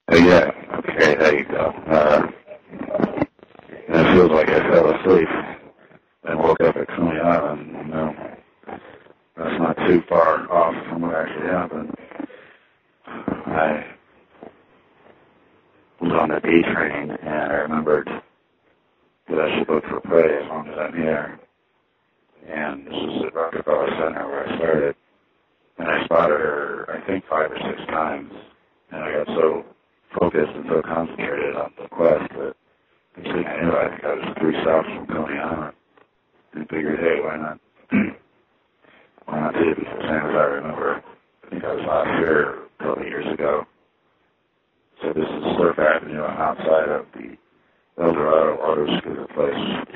Oh yeah, okay, there you go. And it feels like I fell asleep and woke up at Coney Island. You know, that's not too far off from what actually happened. I was on the D train and I remembered that I should look for prey as long as I'm here. And this is at Rockefeller Center where I started. And I spotted her, I think, 5 or 6 times. And I got so focused and so concentrated on the quest that the next thing I knew, I think I was 3 stops from Coney Island. And figured, hey, why not see it the same as I remember. I think I was last here a couple of years ago. So this is Surf Avenue. I'm outside of the El Dorado Auto Scooter place.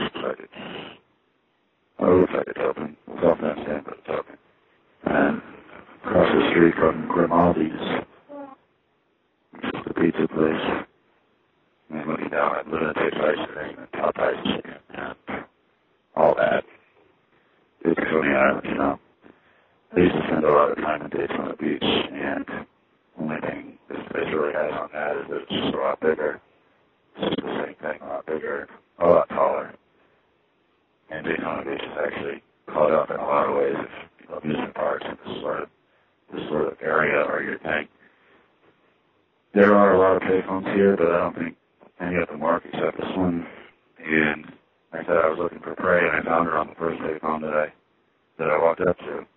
It looks like it's open. It's off that stand, but it's open. And across the street from Grimaldi's, which is the pizza place. And looking down at Lunatics Ice Cream and Top Ice Chicken and all that. It's Coney Island, you know. I used to spend a lot of time in Daytona Beach, and the only thing this place really has on that is that it's just a lot bigger. It's just the same thing, a lot bigger, a lot taller. And Daytona Beach is actually caught up in a lot of ways if you love amusement parks and this sort of area or your thing. There are a lot of payphones here, but I don't think any of them work except this one. And like I said, I was looking for prey, and I found her on the first payphone that I walked up to.